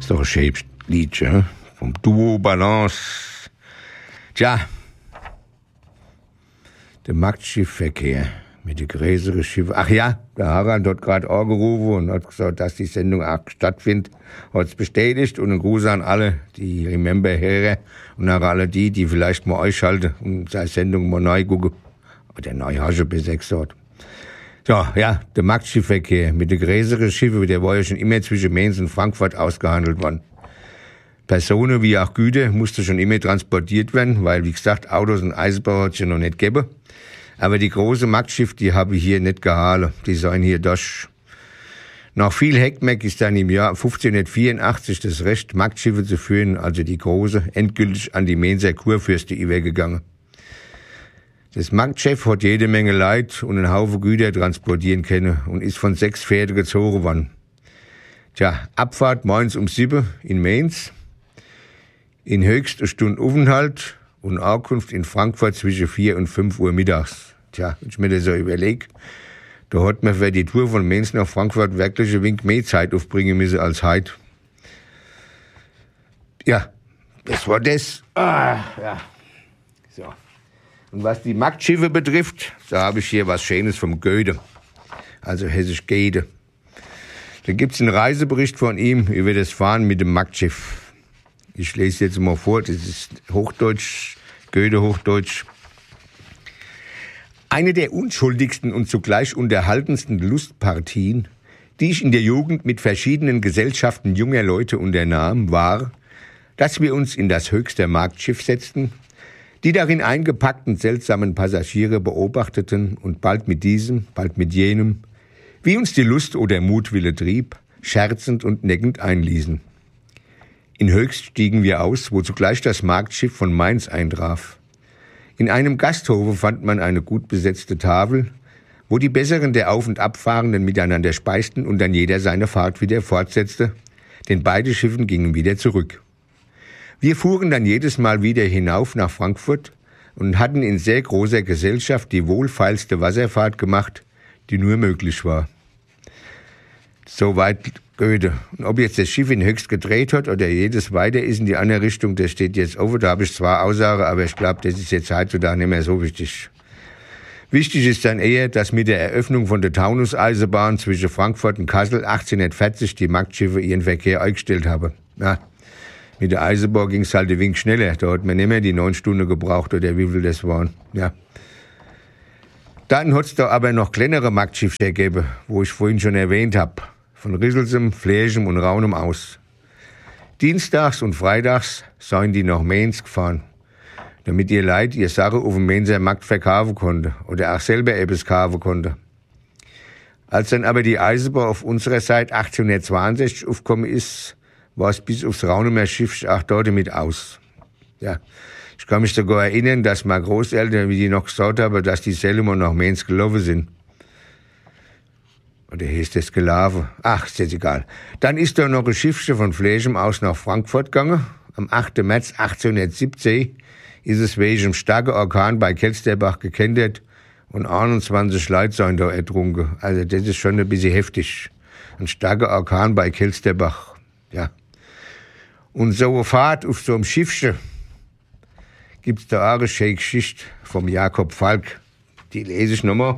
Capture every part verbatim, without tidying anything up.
Ist doch ein schönes Liedchen, hm? Vom Duo Balance. Tja, der Marktschiffverkehr mit den größeren Schiffen. Ach ja, der Harald hat gerade angerufen und hat gesagt, dass die Sendung auch stattfindet. Hat es bestätigt und ein Gruß an alle, die Remember hören und an alle die, die vielleicht mal einschalten und seine Sendung mal neu gucken. Oder neu hast du besser gesagt. So, ja, der Marktschiffverkehr mit den größeren Schiffen, der war ja schon immer zwischen Mainz und Frankfurt ausgehandelt worden. Personen wie auch Güter mussten schon immer transportiert werden, weil, wie gesagt, Autos und Eisenbahn hat es ja noch nicht gegeben. Aber die große Marktschiffe, die habe ich hier nicht gehalten. Die seien hier durch. Nach viel Heckmeck ist dann im Jahr fünfzehnhundertvierundachtzig das Recht, Marktschiffe zu führen, also die große, endgültig an die Mainzer Kurfürste übergegangen. Das Marktschiff hat jede Menge Leid und einen Haufen Güter transportieren können und ist von sechs Pferden gezogen worden. Tja, Abfahrt morgens um sieben in Mainz, in höchster Stunde Aufenthalt und Ankunft in Frankfurt zwischen vier und fünf Uhr mittags. Tja, wenn ich mir das so überlege, da hat man für die Tour von Mainz nach Frankfurt wirklich ein wenig mehr Zeit aufbringen müssen als heute. Ja, das war das. Ah, ja, so. Und was die Marktschiffe betrifft, da habe ich hier was Schönes vom Goethe, also hessisch Goethe. Da gibt's einen Reisebericht von ihm über das Fahren mit dem Marktschiff. Ich lese jetzt mal vor, das ist Hochdeutsch, Goethe Hochdeutsch. Eine der unschuldigsten und zugleich unterhaltendsten Lustpartien, die ich in der Jugend mit verschiedenen Gesellschaften junger Leute unternahm, war, dass wir uns in das höchste Marktschiff setzten, die darin eingepackten seltsamen Passagiere beobachteten und bald mit diesem, bald mit jenem, wie uns die Lust oder Mutwille trieb, scherzend und neckend einließen. In Höchst stiegen wir aus, wo zugleich das Marktschiff von Mainz eintraf. In einem Gasthofe fand man eine gut besetzte Tafel, wo die Besseren der Auf- und Abfahrenden miteinander speisten und dann jeder seine Fahrt wieder fortsetzte, denn beide Schiffen gingen wieder zurück. Wir fuhren dann jedes Mal wieder hinauf nach Frankfurt und hatten in sehr großer Gesellschaft die wohlfeilste Wasserfahrt gemacht, die nur möglich war. Soweit Goethe. Und ob jetzt das Schiff in Höchst gedreht hat oder jedes weiter ist in die andere Richtung, das steht jetzt offen. Da habe ich zwar Aussagen, aber ich glaube, das ist jetzt heutzutage nicht mehr so wichtig. Wichtig ist dann eher, dass mit der Eröffnung von der Taunus-Eisenbahn zwischen Frankfurt und Kassel achtzehnhundertvierzig die Marktschiffe ihren Verkehr eingestellt haben. Ja. Mit der Eisenbahn ging es halt ein wenig schneller. Da hat man nicht mehr die neun Stunden gebraucht oder wie viel das waren. Ja. Dann hat es da aber noch kleinere Marktschiffe gegeben, wo ich vorhin schon erwähnt habe. Von Risselsem, Fläschem und Raunem aus. Dienstags und freitags seien die nach Mainz gefahren, damit ihr Leid ihr Sache auf dem Mainzer Markt verkaufen konnte oder auch selber etwas kaufen konnte. Als dann aber die Eisenbahn auf unserer Seite achtzehnhundertzweiundsechzig aufgekommen ist, war es bis aufs Raunemer Schiff auch dort mit aus. Ja, ich kann mich sogar erinnern, dass meine Großeltern, wie die noch gesagt haben, dass die selber nach Mainz gelaufen sind. Oder hieß das gelaufen? Ach, ist jetzt egal. Dann ist da noch ein Schiffchen von Fläschem aus nach Frankfurt gegangen. Am achten März achtzehnhundertsiebzehn ist es wegen einem starken Orkan bei Kelsterbach gekentert und einundzwanzig Leute seien da ertrunken. Also das ist schon ein bisschen heftig. Ein starker Orkan bei Kelsterbach. Ja. Und so eine Fahrt auf so einem Schiffchen gibt's da auch eine schöne Geschichte vom Jakob Falk. Die lese ich nochmal.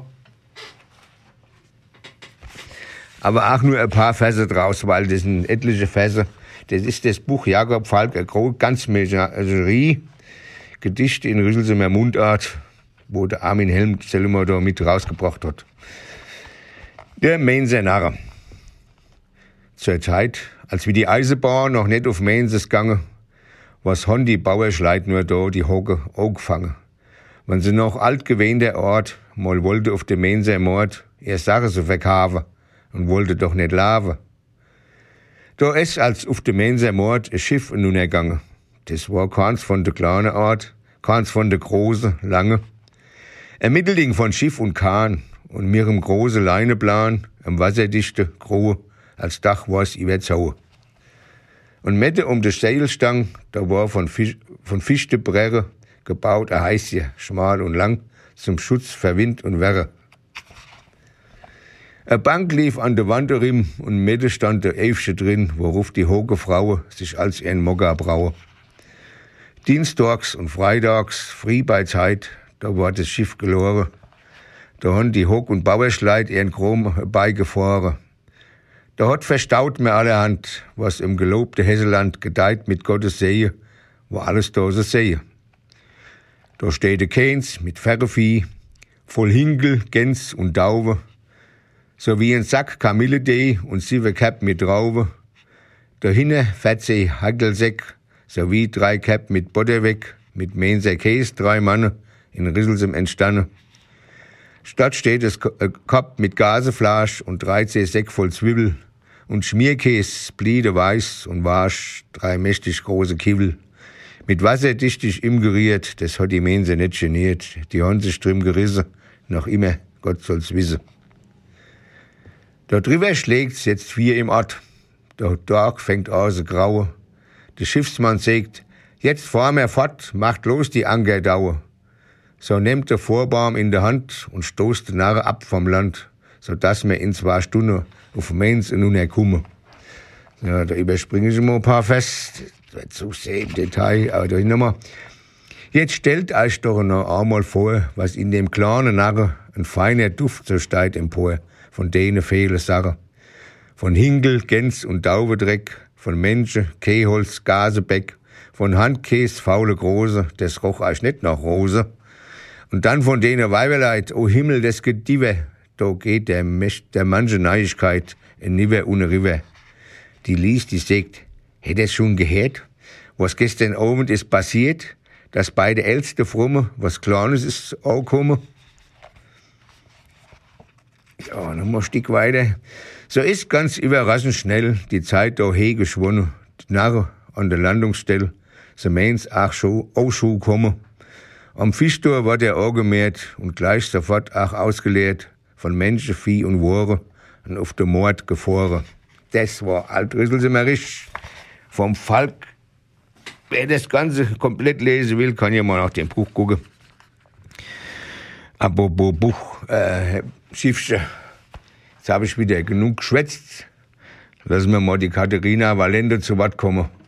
Aber auch nur ein paar Verse draus, weil das sind etliche Verse. Das ist das Buch Jakob Falk, eine ganz Menagerie, Gedichte in Rüsselsemer Mundart, wo der Armin Helm selber da mit rausgebracht hat. Der Mainzer Narr. Zur Zeit, als wie die Eisenbahn noch nicht auf Mainz ist gegangen, was haben die Bauerschleit nur da die Hocke angefangen. Wenn sie noch alt gewähnter Ort mal wollte auf dem Mainzer Mord ihr Sache so verkaufen und wollte doch nicht laufen. Da ist als auf dem Mainzer Mord ein Schiff nun ergangen. Das war keins von der kleinen Art, keins von der großen, lange. Ein Mittelding von Schiff und Kahn und mir im großen Leineplan, am wasserdichte, grohe, als Dach war's überzogen. Und Mitte um die Seilstang, da war von, Fisch, von Fichtebreche gebaut ein Heißje, schmal und lang, zum Schutz vor Wind und Wetter. Eine Bank lief an der Wand rim und Mitte stand der Elfsche drin, worauf die hoge Fraue sich als ihren Mokka braue. Dienstags und Freitags, früh bei Zeit, da war das Schiff geloren. Da haben die Hock- und Bauerschleit ihren Chrom beigefahren. Da hat verstaut mir allerhand, was im gelobte Hesseland gedeiht mit Gottes Sehe, wo alles da so sehe. Da steht der Kähns mit Ferrevieh, voll Hinkel, Gäns und Dauwe, sowie ein Sack Kamilledee und sieben Käpp mit Trauwe. Dahinter vierzehn Hackelsäck, sowie drei Käpp mit Butterweg, mit Menser Käse, drei Manne, in Risselsem entstanden. Statt steht es Kopf mit Gaseflasch und dreizehn Säck voll Zwiebel und Schmierkäse, Bliede weiß und Warsch, drei mächtig große Kibbel. Mit Wasser dichtig im geriert, das hat die Mense nicht geniert. Die haben sich drin gerissen, noch immer, Gott soll's wissen. Da drüber schlägt's jetzt vier im Ort. Der Tag fängt an zu graue. Der Schiffsmann sagt, jetzt fahren wir fort, macht los die Ankerdauer. So nimmt der Vorbaum in der Hand und stoßt den Narre ab vom Land, so dass wir in zwei Stunden auf Mainz und nun kommen. Ja, da überspringe ich mal ein paar fest. Zu sehr im Detail, aber da nochmal. Jetzt stellt euch doch noch einmal vor, was in dem kleinen Narre ein feiner Duft so steigt empor, von denen viele Sachen. Von Hinkel, Gäns und Dauvedreck, von Menschen, Keholz, Gasebeck, von Handkäse, faule Große, das roch euch nicht nach Rose. Und dann von denen Weiberleid, o Himmel des Gedive, da geht der, Mesch, der manche Neuigkeit in Niver ohne River. Die liest, die sagt, hätt es schon gehört, was gestern Abend ist passiert, dass beide älteste Frumme, was Kleines ist, angekommen. Ja, noch mal ein Stück weiter. So ist ganz überraschend schnell die Zeit da he geschwunden. Die Narre an der Landungsstelle, so meins auch schon, auch schon kommen. Am Fischtor war der angemäht und gleich sofort auch ausgeleert von Menschen, Vieh und Ware und auf den Mord gefahren. Das war Alt-Rüsselsemerisch vom Falk. Wer das Ganze komplett lesen will, kann ja mal nach dem Buch gucken. Apropos Buch, äh, Schiffsche. Jetzt habe ich wieder genug geschwätzt. Lassen wir mal die Katharina Valente zu Wort kommen.